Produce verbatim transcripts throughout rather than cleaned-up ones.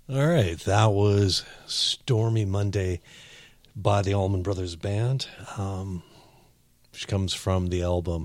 All right, that was Stormy Monday by the Allman Brothers Band, um, which comes from the album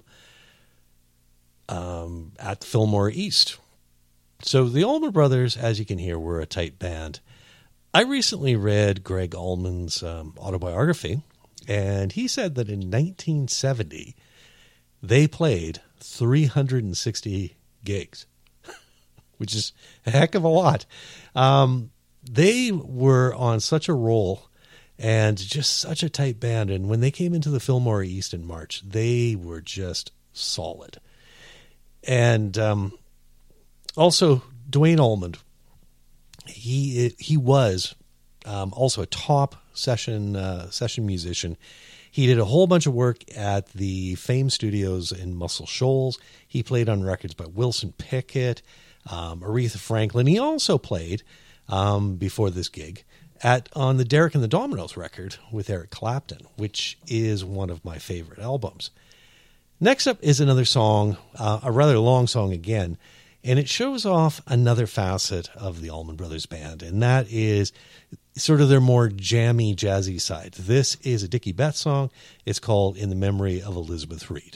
um, At Fillmore East. So the Allman Brothers, as you can hear, were a tight band. I recently read Greg Allman's um, autobiography, and he said that in nineteen seventy, they played three hundred sixty gigs, which is a heck of a lot. Um, they were on such a roll and just such a tight band. And when they came into the Fillmore East in March, they were just solid. And um, also, Duane Allman, he he was um, also a top session uh, session musician. He did a whole bunch of work at the Fame Studios in Muscle Shoals. He played on records by Wilson Pickett, um, Aretha Franklin. He also played, um, before this gig, at on the Derek and the Dominos record with Eric Clapton, which is one of my favorite albums. Next up is another song, uh, a rather long song again, and it shows off another facet of the Allman Brothers Band, and that is sort of their more jammy, jazzy side. This is a Dickie Betts song. It's called In the Memory of Elizabeth Reed.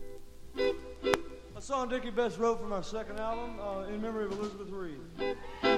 A song Dickie Betts wrote for my second album, uh, In Memory of Elizabeth Reed.